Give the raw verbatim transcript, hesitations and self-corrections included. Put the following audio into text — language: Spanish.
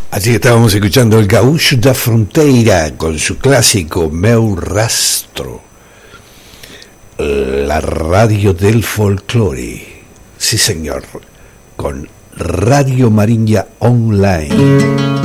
Así estábamos escuchando el Gaúcho da Fronteira con su clásico Meu Rastro, la radio del folclore. Sí, señor, con Radio Marinha Online.